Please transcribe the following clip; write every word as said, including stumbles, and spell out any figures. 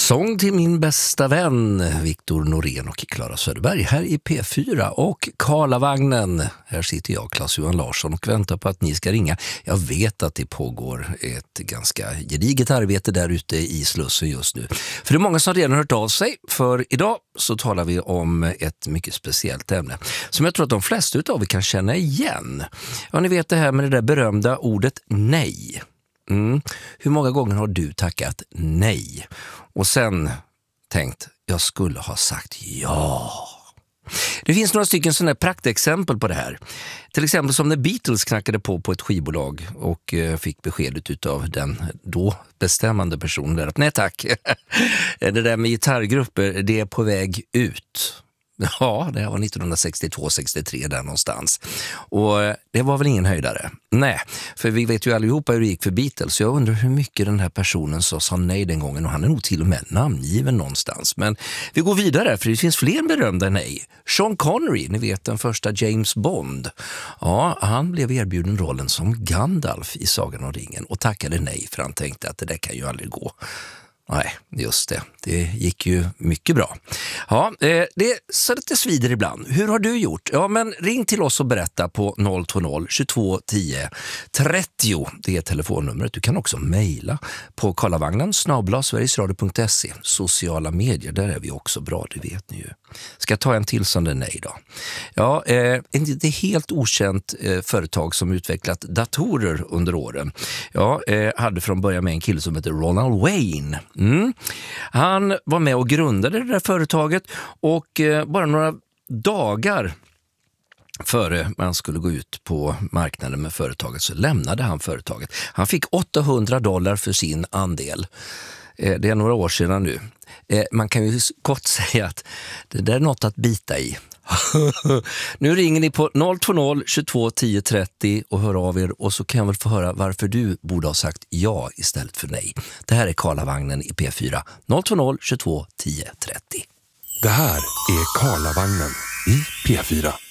Sång till min bästa vän Viktor Norén och Klara Söderberg här i P fyra och Karlavagnen. Här sitter jag, Claes-Johan Larsson, och väntar på att ni ska ringa. Jag vet att det pågår ett ganska gediget arbete där ute i Slussen just nu. För det är många som redan hört av sig, för idag så talar vi om ett mycket speciellt ämne som jag tror att de flesta av er kan känna igen. Ja, ni vet det här med det där berömda ordet nej. Mm. Hur många gånger har du tackat nej och sen tänkt jag skulle ha sagt ja? Det finns några stycken sådana här praktexempel på det här. Till exempel som när Beatles knackade på på ett skivbolag och eh, fick beskedet av den då bestämmande personen där att nej tack, det där med gitarrgrupper, det är på väg ut. Ja, det var nittonhundrasextiotvå sextiotre där någonstans. Och det var väl ingen höjdare. Nej, för vi vet ju allihopa hur det gick för Beatles. Så jag undrar hur mycket den här personen så sa nej den gången. Och han är nog till och med namngiven någonstans. Men vi går vidare, för det finns fler berömda nej. Sean Connery, ni vet den första James Bond. Ja, han blev erbjuden rollen som Gandalf i Sagan om ringen. Och tackade nej, för han tänkte att det där kan ju aldrig gå. Nej, just det. Det gick ju mycket bra. Ja, det så det svider ibland. Hur har du gjort? Ja, men ring till oss och berätta på noll två noll tjugotvå tio trettio. Det är telefonnumret. Du kan också mejla på karlavagnen snabel-a sverigesradio punkt se. Sociala medier, där är vi också bra, det vet ni ju. Ska jag ta en till som det nej då? Ja, eh, det är helt okänt eh, företag som utvecklat datorer under åren. Ja, eh, hade från början med en kille som heter Ronald Wayne. Mm. Han var med och grundade det där företaget och eh, bara några dagar före man skulle gå ut på marknaden med företaget så lämnade han företaget. Han fick åttahundra dollar för sin andel. Eh, det är några år sedan nu. Eh, man kan ju gott säga att det där är något att bita i. Nu ringer ni på noll två noll tjugotvå tio trettio och hör av er, och så kan jag väl få höra varför du borde ha sagt ja istället för nej. Det här är Karlavagnen i P fyra. noll två noll tjugotvå tio trettio. Det här är Karlavagnen i P fyra.